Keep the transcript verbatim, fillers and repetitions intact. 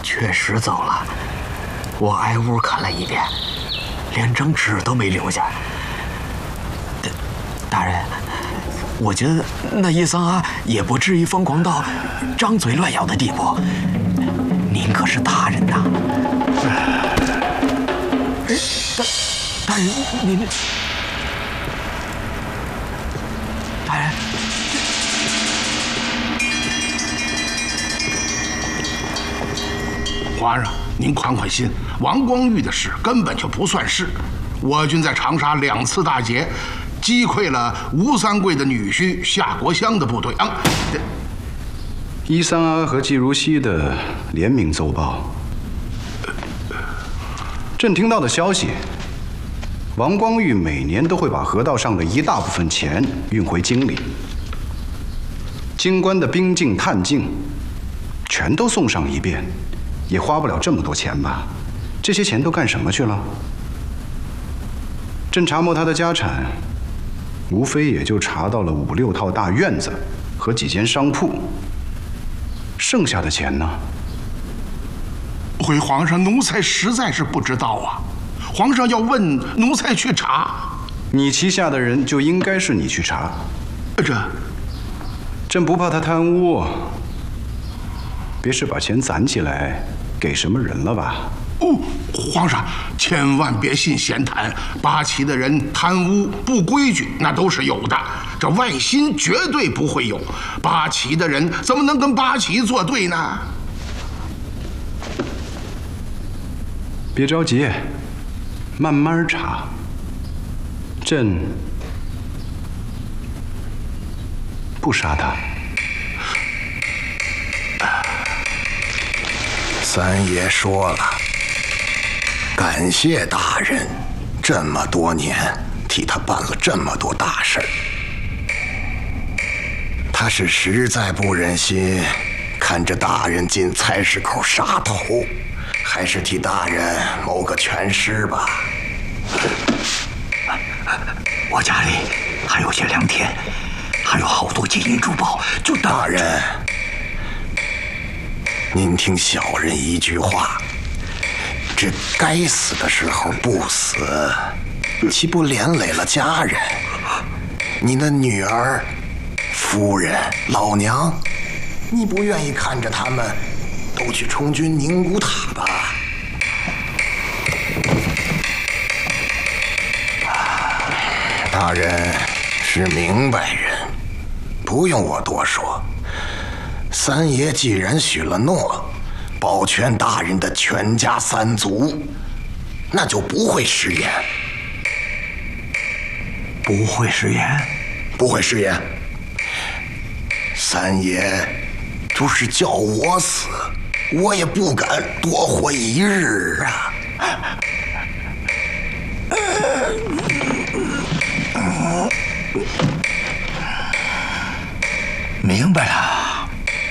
确实走了。我挨屋看了一遍，连张纸都没留下。大人，我觉得那伊桑阿也不至于疯狂到张嘴乱咬的地步。您可是大人呐！哎，大大人，您大人。 皇上，您宽宽心，王光玉的事根本就不算事。我军在长沙两次大捷，击溃了吴三桂的女婿夏国香的部队。啊， 伊桑阿和季如溪的联名奏报，朕听到的消息，王光玉每年都会把河道上的一大部分钱运回京里，京官的兵进探进，全都送上一遍。 也花不了这么多钱吧？这些钱都干什么去了？朕查摸他的家产，无非也就查到了五六套大院子和几间商铺，剩下的钱呢？ 回皇上，奴才实在是不知道啊。皇上要问，奴才去查。 你旗下的人就应该是你去查。 这， 朕不怕他贪污，别是把钱攒起来。 给什么人了吧？ 哦，皇上千万别信闲谈，八旗的人贪污不规矩，那都是有的。这外心绝对不会有，八旗的人怎么能跟八旗作对呢？ 别着急，慢慢查。朕不杀他。 三爷说了，感谢大人，这么多年替他办了这么多大事儿。他是实在不忍心看着大人进菜市口杀头，还是替大人谋个全尸吧？ 我家里还有些良田，还有好多金银珠宝，就大人。 您听小人一句话，这该死的时候不死，岂不连累了家人？你的女儿、夫人、老娘，你不愿意看着他们都去充军宁古塔吧？大人是明白人，不用我多说。 三爷既然许了诺，保全大人的全家三族，那就不会食言。 不会食言， 不会食言。三爷就是叫我死，我也不敢多活一日啊。 明白了。